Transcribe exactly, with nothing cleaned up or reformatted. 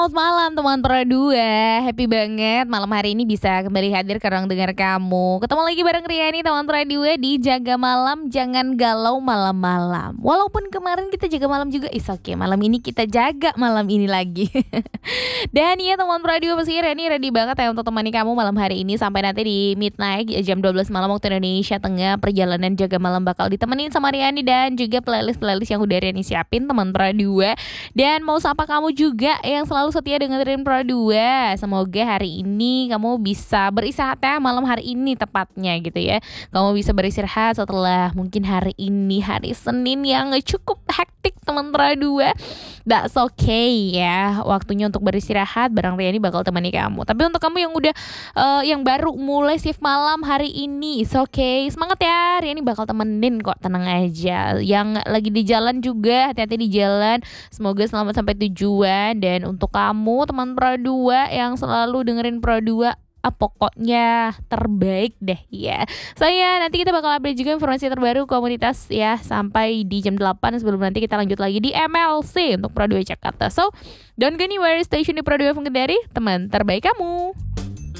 Selamat malam teman Pro dua. Happy banget malam hari ini bisa kembali hadir ke ruang dengar kamu. Ketemu lagi bareng Riani teman Pro dua di Jaga Malam. Jangan galau malam-malam. Walaupun kemarin kita jaga malam juga, is okay. Malam ini kita jaga malam ini lagi. Dan ya teman Pro dua, pasti Riani ready banget ya untuk temani kamu malam hari ini sampai nanti di midnight jam dua belas malam waktu Indonesia Tengah. Perjalanan Jaga Malam bakal ditemenin sama Riani dan juga playlist-playlist yang udah Riani siapin teman Pro dua. Dan mau sapa kamu juga yang selalu setia dengerin Pro dua. Semoga hari ini kamu bisa beristirahat ya, malam hari ini tepatnya gitu ya. Kamu bisa beristirahat setelah mungkin hari ini hari Senin yang cukup hektik teman Pro dua. That's okay ya. Waktunya untuk beristirahat bareng Riani bakal temani kamu. Tapi untuk kamu yang udah uh, yang baru mulai shift malam hari ini, it's okay. Semangat ya. Riani bakal temenin kok, tenang aja. Yang lagi di jalan juga hati-hati di jalan. Semoga selamat sampai tujuan. Dan untuk kamu teman Pro dua yang selalu dengerin Pro dua, ah, pokoknya terbaik deh ya. Saya nanti kita bakal update juga informasi terbaru komunitas ya sampai di jam delapan, sebelum nanti kita lanjut lagi di M L C untuk Pro dua Jakarta. So, don't go anywhere, stay tune di Pro dua Fungkendari, teman terbaik kamu.